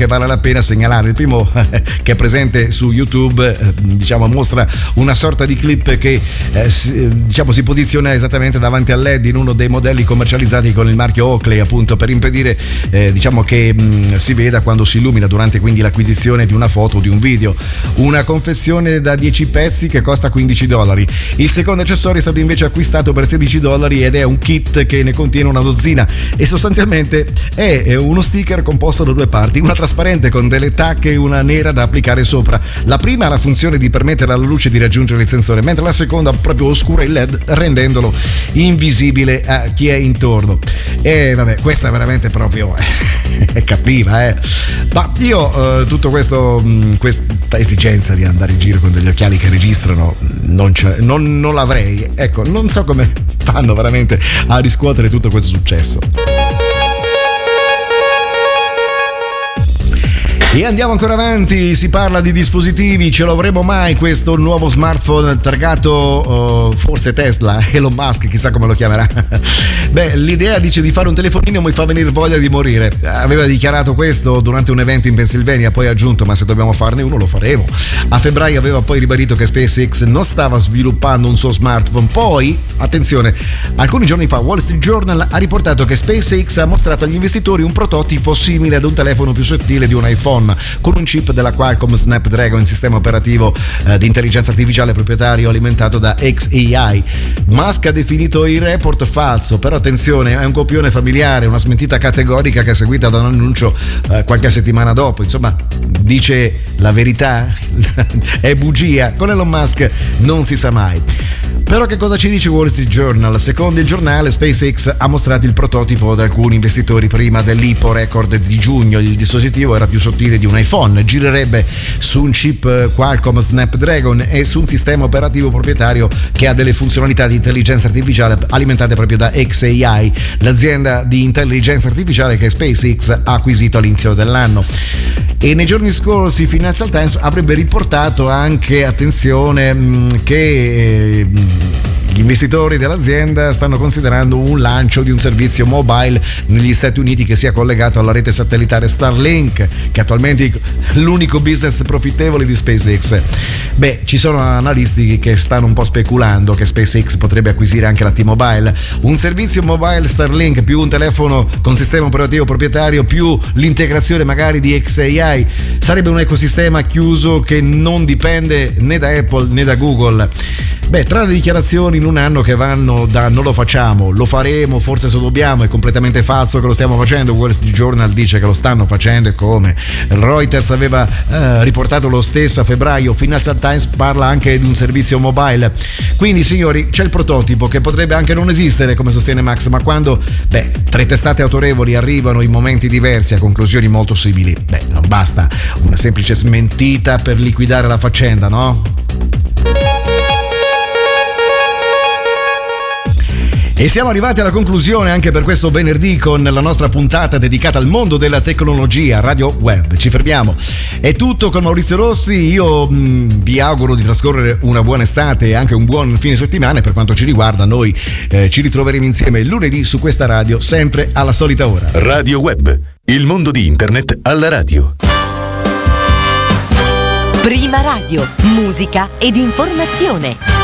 che vale la pena segnalare. Il primo che è presente su YouTube mostra una sorta di clip che si posiziona esattamente davanti al LED in uno dei modelli commercializzati con il marchio Oakley, appunto per impedire che si veda quando si illumina durante quindi l'acquisizione di una foto o di un video. Una confezione da 10 pezzi che costa $15. Il secondo accessorio è stato invece acquistato per $16 ed è un kit che ne contiene una dozzina e sostanzialmente è uno sticker composto da due parti, una trasparente con delle tacche e una nera da applicare sopra. La prima ha la funzione di permettere alla luce di raggiungere il sensore, mentre la seconda proprio oscura il LED rendendolo invisibile a chi è intorno. E vabbè, questa è veramente proprio è cattiva, ma io tutto questo, questa esigenza di andare in giro con degli occhiali che registrano non l'avrei, ecco, non so come fanno veramente a riscuotere tutto questo successo. E andiamo ancora avanti, si parla di dispositivi, ce lo avremo mai questo nuovo smartphone targato forse Tesla, Elon Musk, chissà come lo chiamerà. Beh, l'idea dice di fare un telefonino mi fa venire voglia di morire. Aveva dichiarato questo durante un evento in Pennsylvania, poi ha aggiunto ma se dobbiamo farne uno lo faremo. A febbraio aveva poi ribadito che SpaceX non stava sviluppando un suo smartphone. Poi, attenzione, alcuni giorni fa Wall Street Journal ha riportato che SpaceX ha mostrato agli investitori un prototipo simile ad un telefono più sottile di un iPhone, con un chip della Qualcomm Snapdragon, sistema operativo di intelligenza artificiale proprietario alimentato da xAI. Musk ha definito il report falso, però attenzione, è un copione familiare, una smentita categorica che è seguita da un annuncio qualche settimana dopo. Insomma, dice la verità? È bugia? Con Elon Musk non si sa mai. Però che cosa ci dice Wall Street Journal? Secondo il giornale, SpaceX ha mostrato il prototipo ad alcuni investitori prima dell'Hypo Record di giugno. Il dispositivo era più sottile di un iPhone, girerebbe su un chip Qualcomm Snapdragon e su un sistema operativo proprietario che ha delle funzionalità di intelligenza artificiale alimentate proprio da xAI, l'azienda di intelligenza artificiale che SpaceX ha acquisito all'inizio dell'anno. E nei giorni scorsi Financial Times avrebbe riportato anche, attenzione, che gli investitori dell'azienda stanno considerando un lancio di un servizio mobile negli Stati Uniti che sia collegato alla rete satellitare Starlink, che attualmente è l'unico business profittevole di SpaceX. Beh, ci sono analisti che stanno un po' speculando che SpaceX potrebbe acquisire anche la T-Mobile. Un servizio mobile Starlink più un telefono con sistema operativo proprietario più l'integrazione magari di xAI sarebbe un ecosistema chiuso che non dipende né da Apple né da Google. Beh, tra le dichiarazioni in un anno che vanno da non lo facciamo, lo faremo, forse se dobbiamo, è completamente falso che lo stiamo facendo, Wall Street Journal dice che lo stanno facendo e come. Reuters aveva riportato lo stesso a febbraio, Financial Times parla anche di un servizio mobile. Quindi signori, c'è il prototipo che potrebbe anche non esistere come sostiene Max, ma quando tre testate autorevoli arrivano in momenti diversi a conclusioni molto simili, non basta una semplice smentita per liquidare la faccenda, no? E siamo arrivati alla conclusione anche per questo venerdì con la nostra puntata dedicata al mondo della tecnologia, Radio Web. Ci fermiamo. È tutto con Maurizio Rossi. Io vi auguro di trascorrere una buona estate e anche un buon fine settimana. E per quanto ci riguarda, noi ci ritroveremo insieme lunedì su questa radio, sempre alla solita ora. Radio Web, il mondo di internet alla radio. Prima radio, musica ed informazione.